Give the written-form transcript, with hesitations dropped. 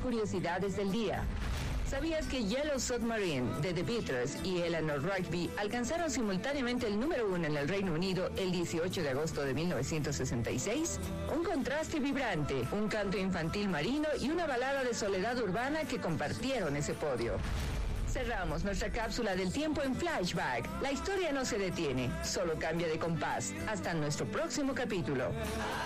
curiosidades del día. ¿Sabías que Yellow Submarine de The Beatles y Eleanor Rigby alcanzaron simultáneamente el número 1 en el Reino Unido el 18 de agosto de 1966? Un contraste vibrante, un canto infantil marino y una balada de soledad urbana que compartieron ese podio. Cerramos nuestra cápsula del tiempo en Flashback. La historia no se detiene, solo cambia de compás. Hasta nuestro próximo capítulo.